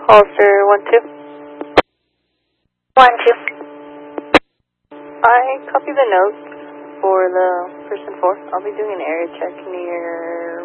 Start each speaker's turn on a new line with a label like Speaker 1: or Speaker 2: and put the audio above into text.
Speaker 1: Hollister 1-2.
Speaker 2: 1-2.
Speaker 1: I copy the notes for the person 4. I'll be doing an area check near